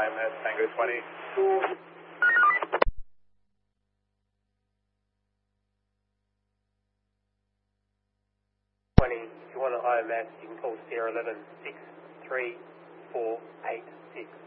IMS Tango 20. 20, if you want an IMS, you can call Sierra 11 63486.